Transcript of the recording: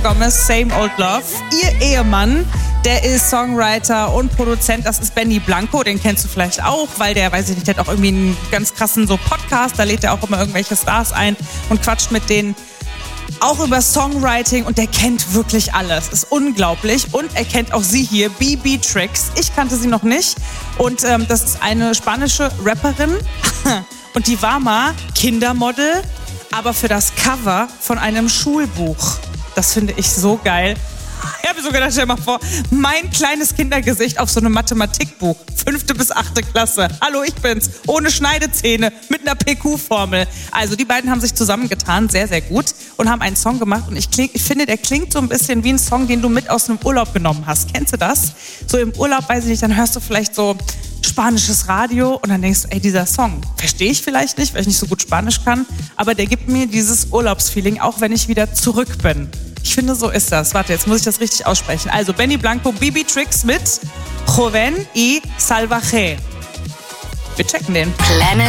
Gomez, Same Old Love. Ihr Ehemann, der ist Songwriter und Produzent, das ist Benny Blanco, den kennst du vielleicht auch, weil der, weiß ich nicht, der hat auch irgendwie einen ganz krassen so Podcast, da lädt er auch immer irgendwelche Stars ein und quatscht mit denen auch über Songwriting und der kennt wirklich alles, ist unglaublich und er kennt auch sie hier, BB Tricks, ich kannte sie noch nicht und das ist eine spanische Rapperin und die war mal Kindermodel, aber für das Cover von einem Schulbuch. Das finde ich so geil. Ich habe mir so gedacht, stell dir mal vor, mein kleines Kindergesicht auf so einem Mathematikbuch. 5. bis 8. Klasse. Hallo, ich bin's. Ohne Schneidezähne, mit einer PQ-Formel. Also die beiden haben sich zusammengetan, sehr, sehr gut. Und haben einen Song gemacht. Und ich finde, der klingt so ein bisschen wie ein Song, den du mit aus einem Urlaub genommen hast. Kennst du das? So im Urlaub, weiß ich nicht, dann hörst du vielleicht so spanisches Radio und dann denkst du, ey, dieser Song verstehe ich vielleicht nicht, weil ich nicht so gut Spanisch kann, aber der gibt mir dieses Urlaubsfeeling, auch wenn ich wieder zurück bin. Ich finde, so ist das. Warte, jetzt muss ich das richtig aussprechen. Also Benny Blanco, BB Tricks mit Joven y Salvaje. Wir checken den. Planet